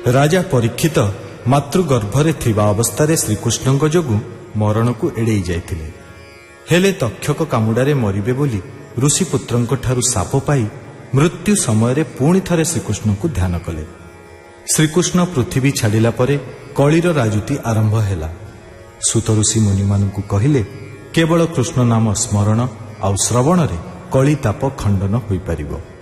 ରାଜା ପରୀକ୍ଷିତ ମାତୃଗର୍ଭରେ ଥିବା ଅବସ୍ଥାରେ ଶ୍ରୀକୃଷ୍ଣଙ୍କ ଯୋଗୁଁ ମରଣକୁ ଏଡ଼େଇ ଯାଇଥିଲେ। ହେଲେ ତକ୍ଷକ କାମୁଡ଼ାରେ ମରିବେ ବୋଲି ଋଷିପୁତ୍ରଙ୍କଠାରୁ ଶାପ ପାଇ ମୃତ୍ୟୁ ସମୟରେ ପୁଣି ଥରେ ଶ୍ରୀକୃଷ୍ଣଙ୍କୁ ଧ୍ୟାନ କଲେ। ଶ୍ରୀକୃଷ୍ଣ ପୃଥିବୀ ଛାଡ଼ିଲା ପରେ କଳିର ରାଜୁତି ଆରମ୍ଭ ହେଲା। ସୂତ ଋଷି ମୁନିମାନଙ୍କୁ କହିଲେ, କେବଳ କୃଷ୍ଣ ନାମ ସ୍ମରଣ ଆଉ ଶ୍ରବଣରେ କଳି ତାପ ଖଣ୍ଡନ ହୋଇପାରିବ।